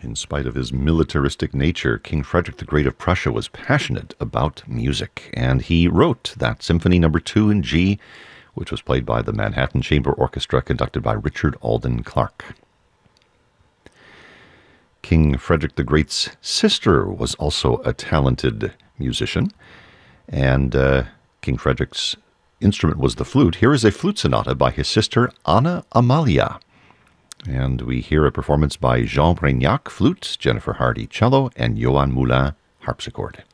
In spite of his militaristic nature, King Frederick the Great of Prussia was passionate about music, and he wrote that Symphony No. 2 in G, which was played by the Manhattan Chamber Orchestra, conducted by Richard Alden Clark. King Frederick the Great's sister was also a talented musician, and King Frederick's instrument was the flute. Here is a flute sonata by his sister Anna Amalia. And we hear a performance by Jean Brignac, flute, Jennifer Hardy, cello, and Johan Moulin, harpsichord.